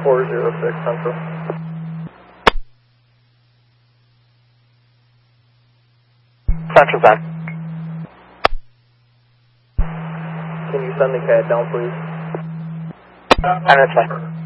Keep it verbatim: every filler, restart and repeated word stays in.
four zero six Central. Central time. Can you send the cat down, please? And it's fine.